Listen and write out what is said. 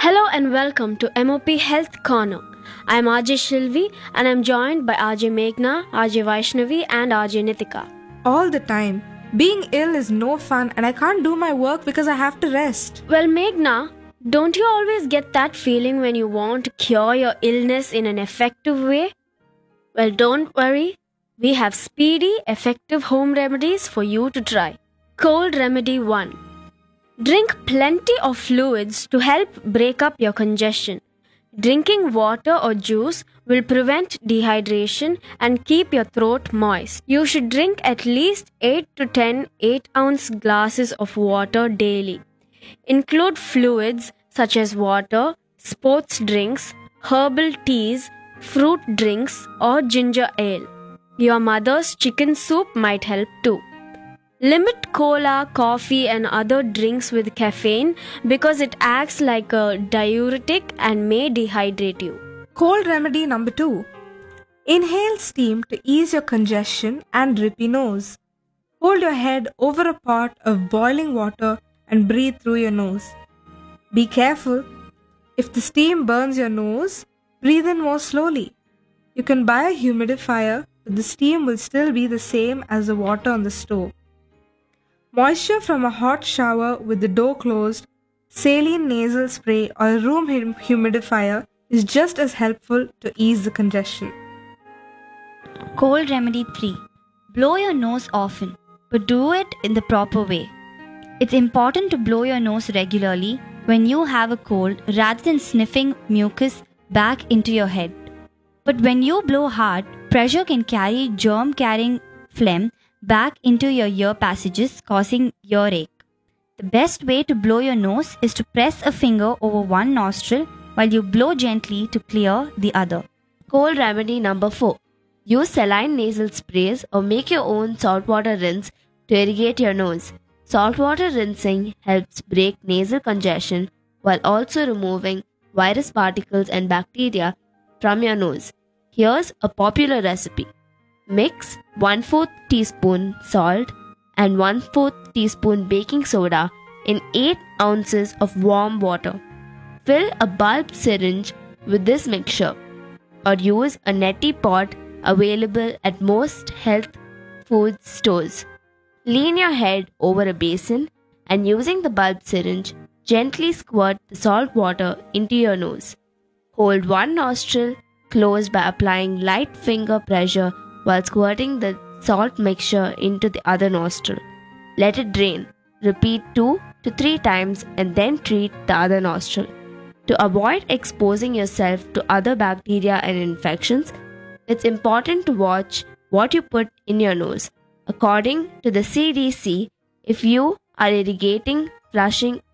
Hello and welcome to MOP Health Corner. I am RJ Shilvi and I am joined by RJ Meghna, RJ Vaishnavi and RJ Nitika. All the time. Being ill is no fun and I can't do my work because I have to rest. Well, Meghna, don't you always get that feeling when you want to cure your illness in an effective way? Well, don't worry. We have speedy, effective home remedies for you to try. Cold Remedy 1. Drink plenty of fluids to help break up your congestion. Drinking water or juice will prevent dehydration and keep your throat moist. You should drink at least 8 to 10 8-ounce glasses of water daily. Include fluids such as water, sports drinks, herbal teas, fruit drinks, or ginger ale. Your mother's chicken soup might help too. Limit cola, coffee, and other drinks with caffeine because it acts like a diuretic and may dehydrate you. Cold remedy number 2. Inhale steam to ease your congestion and drippy nose. Hold your head over a pot of boiling water and breathe through your nose. Be careful. If the steam burns your nose, breathe in more slowly. You can buy a humidifier, but the steam will still be the same as the water on the stove. Moisture from a hot shower with the door closed, saline nasal spray, or a room humidifier is just as helpful to ease the congestion. Cold Remedy 3. Blow your nose often, but do it in the proper way. It's important to blow your nose regularly when you have a cold rather than sniffing mucus back into your head. But when you blow hard, pressure can carry germ-carrying phlegm back into your ear passages, causing earache. The best way to blow your nose is to press a finger over one nostril while you blow gently to clear the other. Cold remedy number 4. Use saline nasal sprays or make your own saltwater rinse to irrigate your nose. Saltwater rinsing helps break nasal congestion while also removing virus particles and bacteria from your nose. Here's a popular recipe. Mix 1/4 teaspoon salt and 1/4 teaspoon baking soda in 8 ounces of warm water. Fill a bulb syringe with this mixture or use a neti pot available at most health food stores. Lean your head over a basin and using the bulb syringe, gently squirt the salt water into your nose. Hold one nostril closed by applying light finger pressure while squirting the salt mixture into the other nostril. Let it drain. Repeat 2 to 3 times and then treat the other nostril. To avoid exposing yourself to other bacteria and infections, it's important to watch what you put in your nose. According to the CDC, if you are irrigating, flushing,